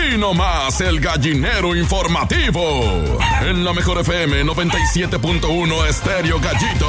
Aquí nomás el Gallinero Informativo. En la Mejor FM 97.1 Estéreo Gallito.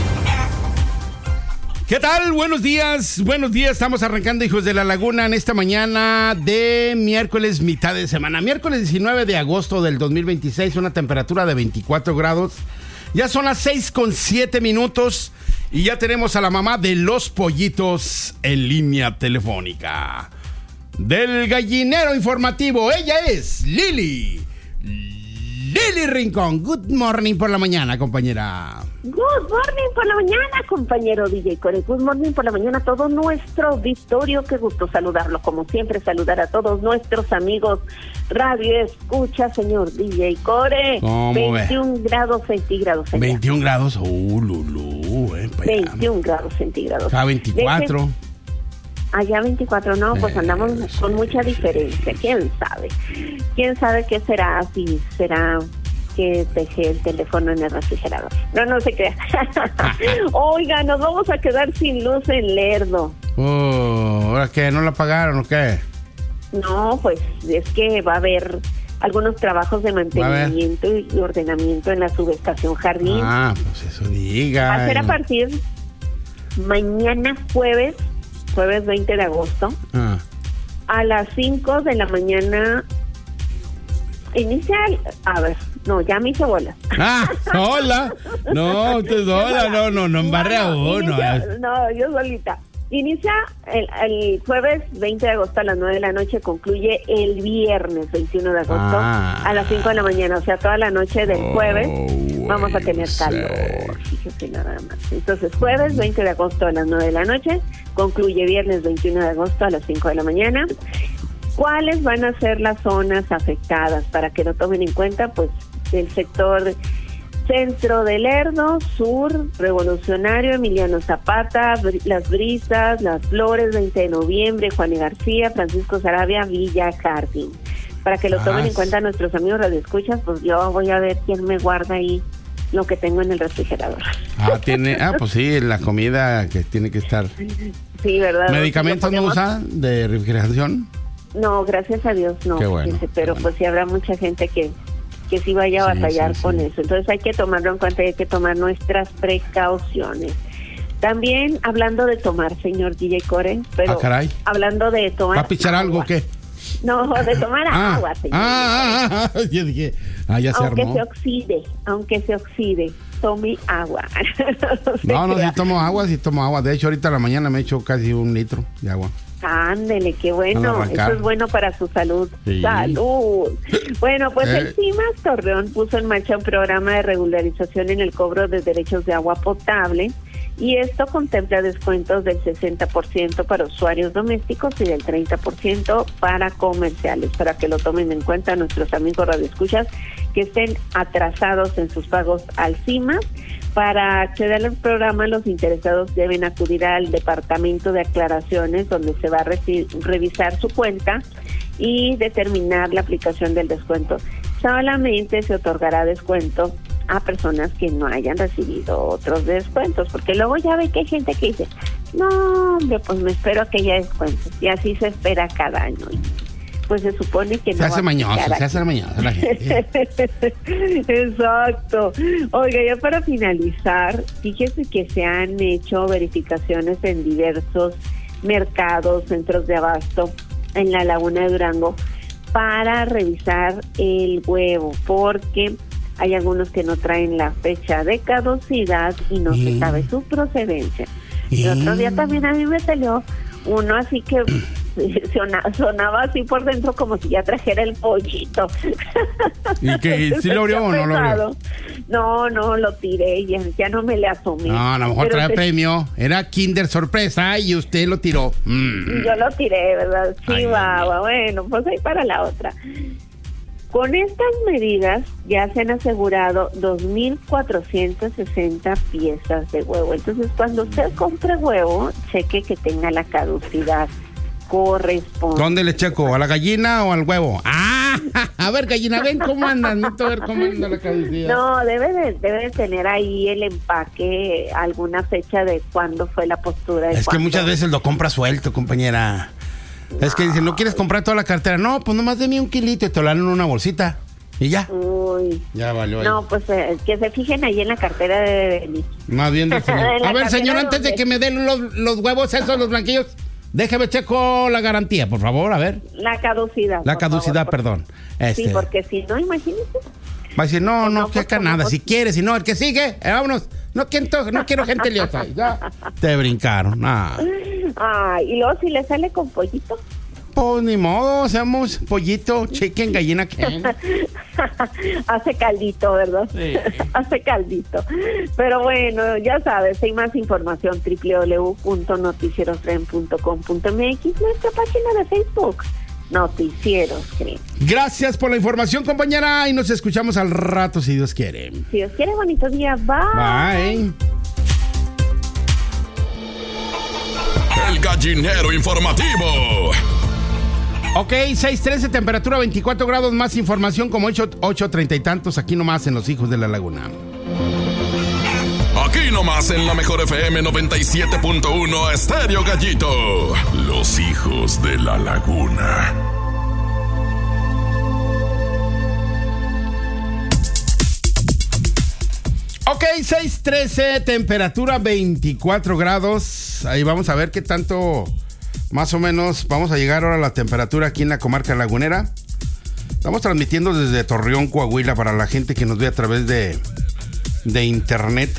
¿Qué tal? Buenos días, estamos arrancando, hijos de la laguna, en esta mañana de miércoles, mitad de semana. Miércoles 19 de agosto del 2026, una temperatura de 24 grados. Ya son las 6:07 y ya tenemos a la mamá de los pollitos en línea telefónica. Del Gallinero Informativo, ella es Lili Rincón. Good morning por la mañana, compañera. Good morning por la mañana, compañero DJ Core. Good morning por la mañana a todo nuestro auditorio. Qué gusto saludarlo, como siempre, saludar a todos nuestros amigos radio escucha, señor DJ Core. 21 grados centígrados. 21 grados, Lulú. 21 grados centígrados. Acá 24. Allá 24, no, pues andamos con mucha diferencia. ¿Quién sabe qué será? Si será que dejé el teléfono en el refrigerador. No se crea. Oiga, nos vamos a quedar sin luz en Lerdo. ¿Ahora qué? ¿No la pagaron o qué? No, pues es que va a haber algunos trabajos de mantenimiento y ordenamiento en la subestación Jardín. Pues eso diga. Va a ser a partir mañana jueves 20 de agosto, a las 5 de la mañana. Ya me hice bolas. Hola. No, usted sola, no embarre a uno. No, yo solita. Inicia el jueves 20 de agosto a las 9 de la noche, concluye el viernes 21 de agosto a las 5 de la mañana, o sea, toda la noche del jueves vamos a tener calor, fíjese nada más. Entonces, jueves 20 de agosto a las 9 de la noche, concluye viernes 21 de agosto a las 5 de la mañana. ¿Cuáles van a ser las zonas afectadas? Para que lo tomen en cuenta, pues, el sector centro de Lerdo, sur, Revolucionario, Emiliano Zapata, Las Brisas, Las Flores, 20 de noviembre, Juan y García, Francisco Sarabia, Villa Jardín. Para que lo tomen en cuenta nuestros amigos radioescuchas, pues yo voy a ver quién me guarda ahí lo que tengo en el refrigerador. Pues sí, la comida que tiene que estar. Sí, ¿verdad? ¿Medicamentos no usa de refrigeración? No, gracias a Dios no. Qué bueno, pero pues sí habrá mucha gente que sí vaya a batallar con eso. Entonces hay que tomarlo en cuenta, hay que tomar nuestras precauciones. También hablando de tomar, señor DJ Core, pero hablando de tomar. ¿Va a pichar algo o qué? No, de tomar agua, señor. Yo dije, ya se armó. Aunque se oxide, tome agua. No, sí tomo agua. De hecho, ahorita a la mañana me he hecho casi 1 litro de agua. Ándele, qué bueno. Eso es bueno para su salud. Sí. ¡Salud! Bueno, pues el CIMAS Torreón puso en marcha un programa de regularización en el cobro de derechos de agua potable, y esto contempla descuentos del 60% para usuarios domésticos y del 30% para comerciales, para que lo tomen en cuenta nuestros amigos radioescuchas que estén atrasados en sus pagos al CIMAS. Para acceder al programa, los interesados deben acudir al Departamento de Aclaraciones, donde se va a revisar su cuenta y determinar la aplicación del descuento. Solamente se otorgará descuento a personas que no hayan recibido otros descuentos, porque luego ya ve que hay gente que dice, no, hombre, pues me espero a que haya descuentos, y así se espera cada año. Pues se supone que se hace mañoso la gente. Exacto. Oiga, ya para finalizar, fíjese que se han hecho verificaciones en diversos mercados, centros de abasto en la Laguna de Durango para revisar el huevo, porque hay algunos que no traen la fecha de caducidad y no se sabe su procedencia. El otro día también a mí me salió uno así que sonaba así por dentro como si ya trajera el pollito. ¿Y que sí lo abrió o no lo abrió? No, lo tiré, ya no me le asomé. No, a lo mejor trae premio. Era Kinder Sorpresa y usted lo tiró. Yo lo tiré, ¿verdad? Sí, bueno, pues ahí para la otra. Con estas medidas ya se han asegurado 2,460 piezas de huevo. Entonces, cuando usted compre huevo, cheque que tenga la caducidad corresponde. ¿Dónde le checo? ¿A la gallina o al huevo? A ver, gallina, ven cómo andan. Necesito ver cómo anda la caducidad. No, debe de tener ahí el empaque, alguna fecha de cuándo fue la postura. Es que muchas veces lo compra suelto, compañera. Es que dicen, ¿no quieres comprar toda la cartera? No, pues nomás deme 1 kilito y te lo dan en una bolsita. Y ya. Uy. Ya valió ahí. No, pues que se fijen ahí en la cartera de Denis. Más bien. A ver, señor, antes de que me den los huevos esos, los blanquillos, déjame checo la garantía, por favor, a ver. La caducidad. La caducidad, favor, perdón. Sí, porque si no, imagínense. Va a decir, no, que acá nada. Si quieres, si no, el que sigue, vámonos. No quiero gente liosa. Ya te brincaron. Y luego si le sale con pollito. Pues ni modo, seamos pollito, chicken, gallina, ¿qué? Hace caldito, ¿verdad? Sí. Hace caldito. Pero bueno, ya sabes, hay más información, www.noticierostren.com.mx, nuestra página de Facebook, Noticieros Tren. Gracias por la información, compañera, y nos escuchamos al rato, si Dios quiere. Si Dios quiere, bonito día, bye. El gallinero informativo. Ok, 6:13, temperatura 24 grados, más información como 8:30 y tantos, aquí nomás en Los Hijos de la Laguna. Aquí nomás en la mejor FM 97.1 Estéreo Gallito. Los Hijos de la Laguna. Ok, 6:13, temperatura 24 grados. Ahí vamos a ver qué tanto, más o menos, vamos a llegar ahora a la temperatura aquí en la comarca lagunera. Estamos transmitiendo desde Torreón, Coahuila, para la gente que nos ve a través de internet,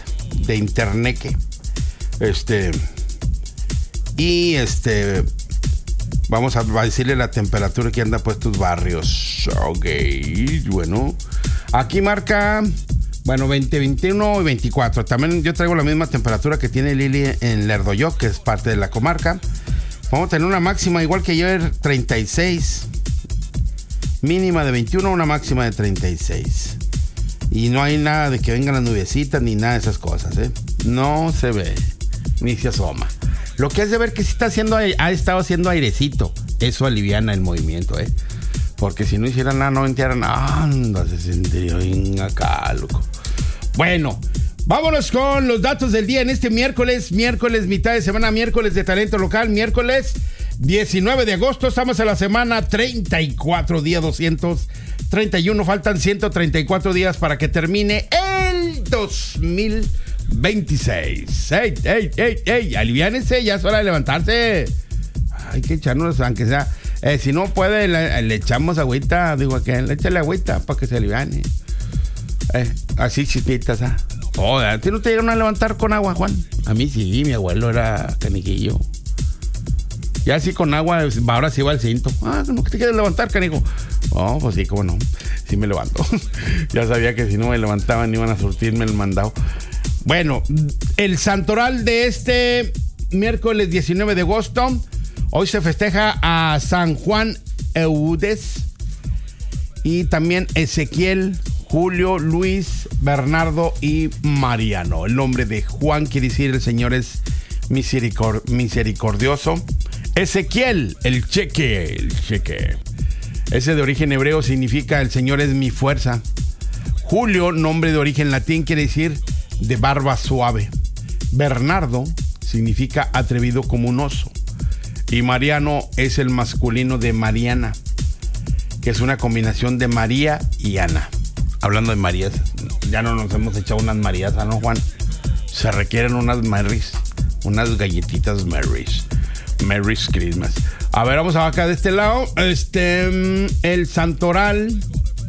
vamos a decirle la temperatura que anda pues tus barrios. Ok, bueno, aquí marca, 20, 21 y 24. También yo traigo la misma temperatura que tiene Lili en Lerdoyoc, que es parte de la comarca. Vamos a tener una máxima igual que ayer, 36. Mínima de 21, una máxima de 36. Y no hay nada de que vengan las nubecitas ni nada de esas cosas, ¿eh? No se ve, ni se asoma. Lo que es de ver que sí ha estado haciendo airecito. Eso aliviana el movimiento, ¿eh? Porque si no hicieran nada, no entierran. Anda, se sentiría bien acá, loco. Bueno, vámonos con los datos del día en este miércoles mitad de semana, miércoles de talento local, miércoles 19 de agosto, estamos en la semana 34, día 231, faltan 134 días para que termine el 2026. ¡Ey! Aliviánense, ya es hora de levantarse. Hay que echarnos, aunque sea, si no puede, le echamos agüita, échale agüita para que se aliviane. Así chispitas, ¿A ti no te llegaron a levantar con agua, Juan? A mí sí, mi abuelo era caniquillo. Ya así con agua, ahora sí va el cinto. ¿No te quieres levantar, canijo? Pues sí, cómo no. Sí me levanto. Ya sabía que si no me levantaban iban a surtirme el mandado. Bueno, el santoral de este miércoles 19 de agosto. Hoy se festeja a San Juan Eudes y también Ezequiel, Julio, Luis, Bernardo y Mariano. El nombre de Juan quiere decir el Señor es misericordioso. Ezequiel, el cheque. Ese de origen hebreo significa el Señor es mi fuerza. Julio, nombre de origen latín, quiere decir de barba suave. Bernardo significa atrevido como un oso. Y Mariano es el masculino de Mariana, que es una combinación de María y Ana. Hablando de Marías, ya no nos hemos echado unas Marías, ¿no, Juan? Se requieren unas Marys, unas galletitas Marys. Merry's Christmas. A ver, vamos acá de este lado. El santoral.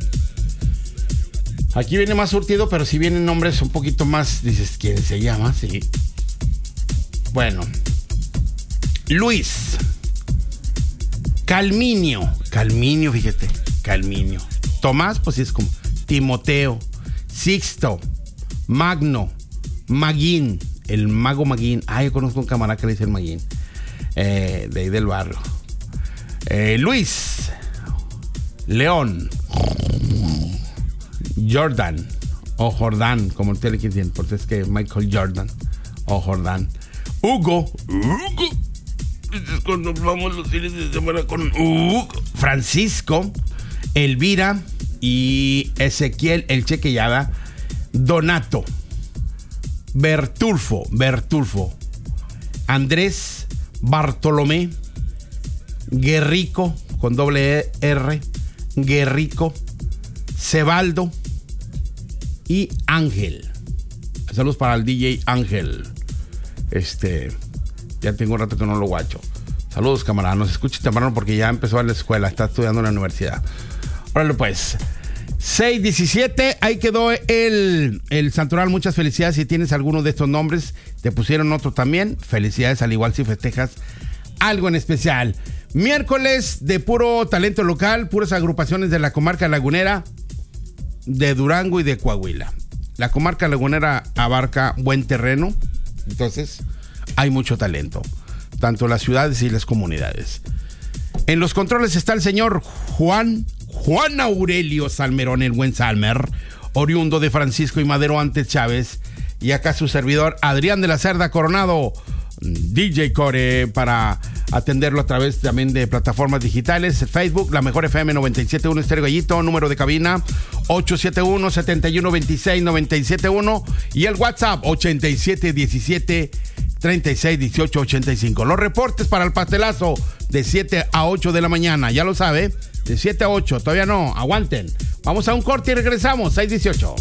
Aquí viene más surtido, pero si vienen nombres un poquito más. Dices, ¿quién se llama? Sí. Bueno. Luis. Calminio, fíjate. Calminio. Tomás, pues sí es como Timoteo. Sixto. Magno. Maguín. El mago Maguín. Yo conozco un camarada que le dice el Maguín. De ahí del barrio. Luis. León. Jordan. O Jordán, como ustedes quieren, porque es que Michael Jordan. O Jordán. Hugo. Es cuando vamos los fines de semana con Hugo. Francisco. Elvira. Y Ezequiel, el chequeada. Donato. Bertulfo. Andrés. Bartolomé, Guerrico, con doble R, Guerrico, Cebaldo y Ángel. Saludos para el DJ Ángel. Ya tengo un rato que no lo guacho. Saludos, camarada. Nos escucha temprano porque ya empezó a la escuela, está estudiando en la universidad. Órale, pues. 6:17, ahí quedó el santoral. Muchas felicidades si tienes alguno de estos nombres. Te pusieron otro también. Felicidades, al igual si festejas algo en especial. Miércoles de puro talento local, puras agrupaciones de la comarca lagunera, de Durango y de Coahuila. La comarca lagunera abarca buen terreno, entonces hay mucho talento, tanto las ciudades y las comunidades. En los controles está el señor Juan Aurelio Salmerón, el buen Salmer, oriundo de Francisco y Madero antes Chávez, y acá su servidor Adrián de la Cerda Coronado, DJ Core, para atenderlo a través también de plataformas digitales, Facebook, La Mejor FM 97.1 Estéreo Gallito, número de cabina 871-7126-971 y el WhatsApp 8717-361885. Los reportes para el pastelazo de 7 a 8 de la mañana, ya lo sabe, de 7 a 8, todavía no, aguanten. Vamos a un corte y regresamos, 6:18.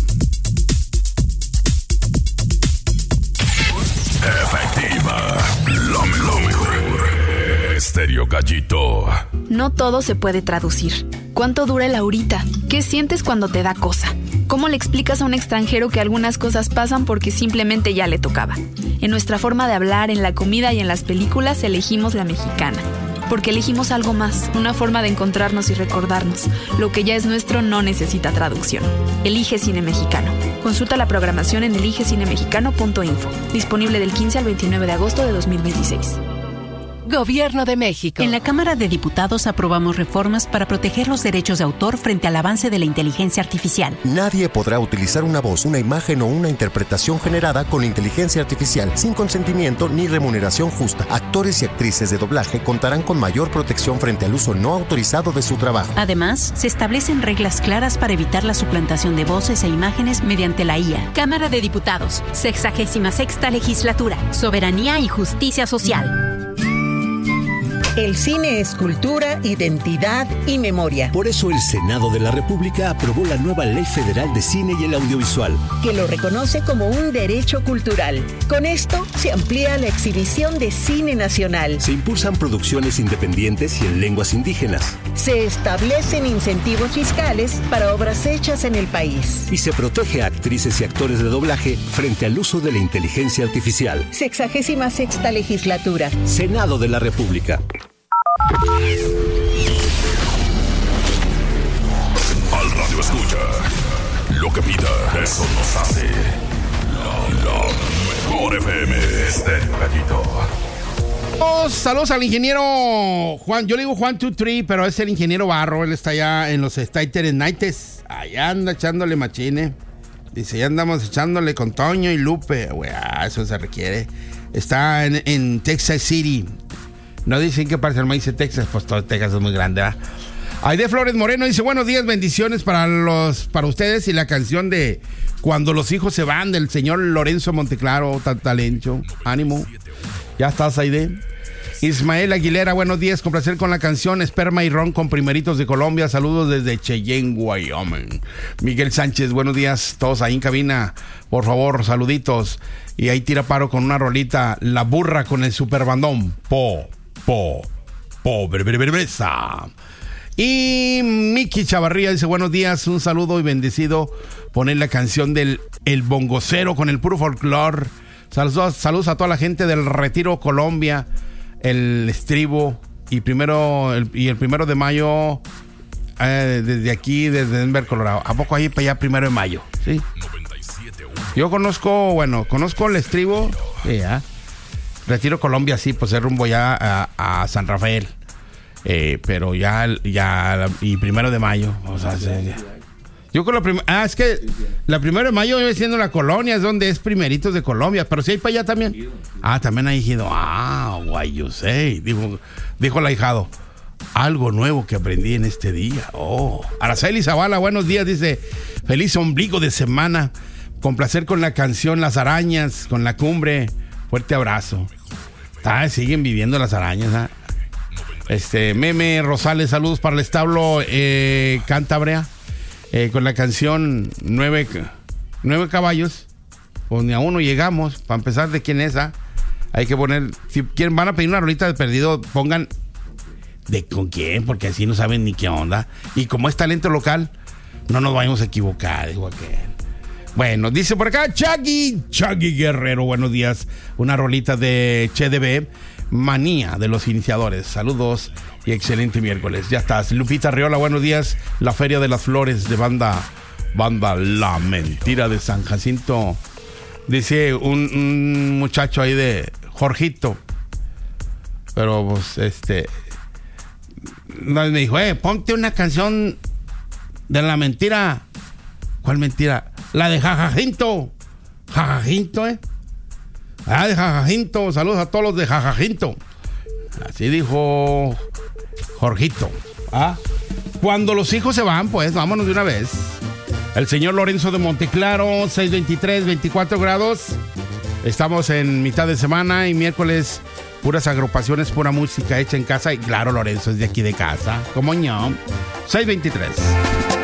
Efectiva, lo mejor. Estéreo Gallito. No todo se puede traducir. ¿Cuánto dura el ahorita? ¿Qué sientes cuando te da cosa? ¿Cómo le explicas a un extranjero que algunas cosas pasan porque simplemente ya le tocaba? En nuestra forma de hablar, en la comida y en las películas elegimos la mexicana. Porque elegimos algo más, una forma de encontrarnos y recordarnos. Lo que ya es nuestro no necesita traducción. Elige Cine Mexicano. Consulta la programación en eligecinemexicano.info. Disponible del 15 al 29 de agosto de 2026. Gobierno de México. En la Cámara de Diputados aprobamos reformas para proteger los derechos de autor frente al avance de la inteligencia artificial. Nadie podrá utilizar una voz, una imagen o una interpretación generada con inteligencia artificial sin consentimiento ni remuneración justa. Actores y actrices de doblaje contarán con mayor protección frente al uso no autorizado de su trabajo. Además, se establecen reglas claras para evitar la suplantación de voces e imágenes mediante la IA. Cámara de Diputados, 66ª Legislatura. Soberanía y justicia social. El cine es cultura, identidad y memoria. Por eso el Senado de la República aprobó la nueva Ley Federal de Cine y el Audiovisual, que lo reconoce como un derecho cultural. Con esto se amplía la exhibición de cine nacional. Se impulsan producciones independientes y en lenguas indígenas. Se establecen incentivos fiscales para obras hechas en el país. Y se protege a actrices y actores de doblaje frente al uso de la inteligencia artificial. 66ª Legislatura. Senado de la República. Al radio escucha lo que pida, eso nos hace la Mejor FM Estéreo Gallito. Saludos al ingeniero Juan, yo le digo Juan 2-3, pero es el ingeniero Barro, él está allá en los Stater Nights, allá anda echándole machine, dice, ya andamos echándole con Toño y Lupe, eso se requiere, está en Texas City. No dicen qué parte del maíz de Texas, pues todo Texas es muy grande, ¿verdad? Aide Flores Moreno dice, buenos días, bendiciones para ustedes y la canción de Cuando los hijos se van del señor Lorenzo Monteclaro, talento, ánimo. Ya estás, Aide. Ismael Aguilera, buenos días, complacer con la canción Esperma y Ron con Primeritos de Colombia, saludos desde Cheyenne, Wyoming. Miguel Sánchez, buenos días, todos ahí en cabina, por favor, saluditos. Y ahí tira paro con una rolita, La Burra con el Superbandón, Bresa. Y Miki Chavarría dice, buenos días, un saludo y bendecido, poner la canción del El Bongocero con el puro folclor. Saludos a toda la gente del Retiro, Colombia, el Estribo y el 1 de mayo desde aquí, desde Denver, Colorado. ¿A poco ahí para allá 1 de mayo? Sí. Yo conozco el Estribo, yeah. Retiro, Colombia, sí, pues es rumbo ya a San Rafael. Pero ya y 1 de mayo, o sea, yo con es que la 1 de mayo viene siendo la colonia, es donde es Primeritos de Colombia, pero si hay para allá también. También hay ido. Why you say, dijo el ahijado. Algo nuevo que aprendí en este día. Araceli Zavala, buenos días, dice, feliz ombligo de semana, complacer con la canción Las Arañas, con La Cumbre, fuerte abrazo. Siguen viviendo las arañas, Meme Rosales, saludos para el establo Cantabria, con la canción 9 caballos. Pues ni a uno llegamos. Para empezar, ¿de quién es esa? Hay que poner, si quieren, van a pedir una rolita de perdido, pongan de con quién, porque así no saben ni qué onda. Y como es talento local, no nos vayamos a equivocar, digo aquel. Bueno, dice por acá Chagui Guerrero, buenos días. Una rolita de CheDB, Manía de los Iniciadores. Saludos y excelente miércoles. Ya estás. Lupita Riola, buenos días. La Feria de las Flores de banda La Mentira de San Jacinto. Dice un muchacho ahí de Jorgito. Pero pues me dijo, ponte una canción de La Mentira. ¿Cuál mentira? La de Jacinto. Jacinto, de Jacinto. Saludos a todos los de Jacinto. Así dijo Jorgito. Cuando los hijos se van, pues vámonos de una vez. El señor Lorenzo de Monteclaro, 6:23, 24 grados. Estamos en mitad de semana y miércoles, puras agrupaciones, pura música hecha en casa. Y claro, Lorenzo es de aquí de casa. Como ño. 6:23.